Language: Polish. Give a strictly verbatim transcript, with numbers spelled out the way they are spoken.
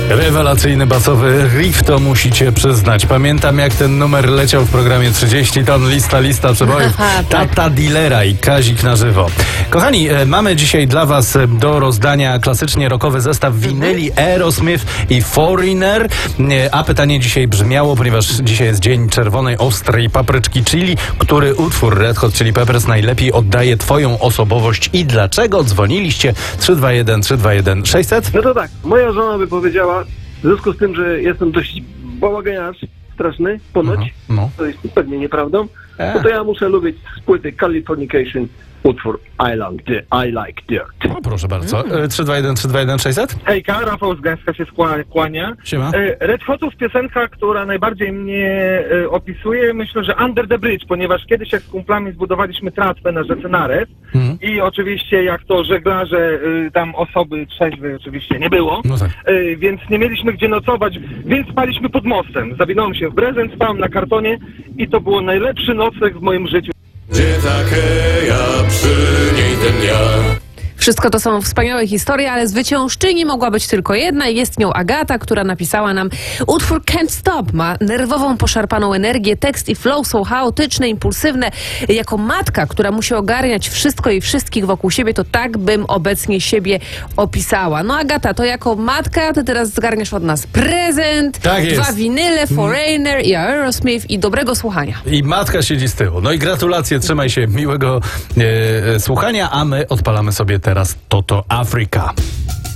Rewelacyjny basowy riff, to musicie przyznać. Pamiętam, jak ten numer leciał w programie trzydzieści ton, lista, lista przebojów. Tata Dillera i Kazik na żywo. Kochani, mamy dzisiaj dla was do rozdania klasycznie rockowy zestaw winyli Aerosmith i Foreigner. A pytanie dzisiaj brzmiało, ponieważ dzisiaj jest dzień czerwonej, ostrej papryczki chili, który utwór Red Hot Chili Peppers najlepiej oddaje twoją osobowość i dlaczego? Dzwoniliście trzy dwa jeden trzy dwa jeden sześćset. No to tak, moja żona by powiedziała, w związku z tym, że jestem dość bałaganiarz straszny, ponoć, Aha, no. to jest pewnie nieprawdą, E. no to ja muszę lubić z płyty Californication utwór I like, the, I like Dirt. O, proszę bardzo. Mm. trzy dwa jeden trzy dwa jeden sześćset? Hejka, Rafał z Gdańska się skła- kłania. Siema. E, Red Hotów piosenka, która najbardziej mnie e, opisuje, myślę, że Under the Bridge, ponieważ kiedyś jak z kumplami zbudowaliśmy tratwę na rzece Nares Mm. i oczywiście jak to żeglarze, e, tam osoby trzeźwej oczywiście nie było, No tak. e, więc nie mieliśmy gdzie nocować, więc spaliśmy pod mostem. Zawinąłem się w prezent, spałem na kartonie i to był najlepszy nocleg w moim życiu. Gdzie takeja przy niej ten ja. Wszystko to są wspaniałe historie, ale zwyciężczyni mogła być tylko jedna i jest nią Agata, która napisała nam utwór Can't Stop. Ma nerwową, poszarpaną energię, tekst i flow są chaotyczne, impulsywne. Jako matka, która musi ogarniać wszystko i wszystkich wokół siebie, to tak bym obecnie siebie opisała. No Agata, to jako matka ty teraz zgarniasz od nas prezent, Tak jest. dwa winyle, Foreigner i Aerosmith i dobrego słuchania. I matka siedzi z tyłu. No i gratulacje, trzymaj się, miłego e, e, słuchania, a my odpalamy sobie teraz Toto Africa.